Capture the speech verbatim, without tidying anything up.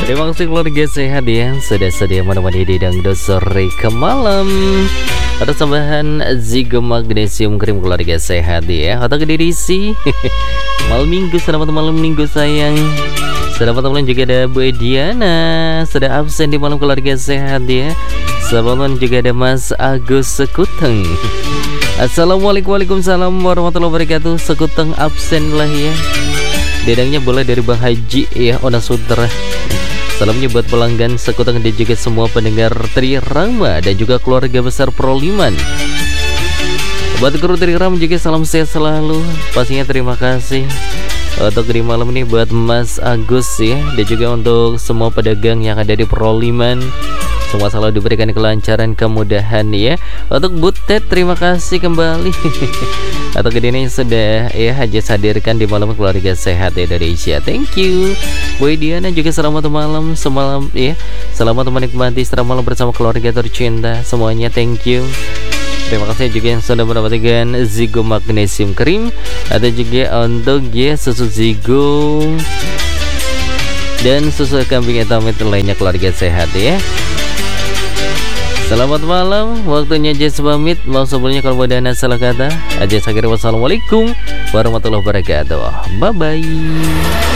Terima kasih keluarga sehat ya, sudah sedia menemani di Dangdut Sore ke malam. Ada tambahan Zigo Magnesium Krim keluarga sehat ya. Atau kedidisi malam minggu, selamat malam minggu sayang. Selamat malam juga ada Bu Ediana, sudah absen di malam keluarga sehat ya. Selamat malam juga ada Mas Agus Sekuteng. Assalamualaikum Waalaikumsalam warahmatullahi wabarakatuh. Sekuteng absen lah ya. Dedangnya boleh dari Bang Haji ya, Ona Sutra. Salamnya buat pelanggan Sekuteng dan juga semua pendengar Trirama dan juga keluarga besar Proliman. Buat kru Trirama juga salam sehat selalu. Pastinya terima kasih untuk di malam ini buat Mas Agus ya, dan juga untuk semua pedagang yang ada di Proliman. Semua selalu diberikan kelancaran, kemudahan ya. Untuk Butet terima kasih kembali. Atau kedini sudah ya Haji hadirkan di malam keluarga sehat Indonesia. Thank you Bu Diana, juga selamat malam semalam ya. Selamat menikmati setelah malam bersama keluarga tercinta semuanya. Thank you. Terima kasih juga yang sudah mendapatkan Zigo Magnesium Krim. Ada juga untuk ya susu Zigo dan susu kambing hitam itu lainnya keluarga sehat ya. Selamat malam, waktunya Jess pamit. Mau sebelumnya kalau ada salah kata, Jess akhirnya wassalamualaikum warahmatullahi wabarakatuh. Bye bye.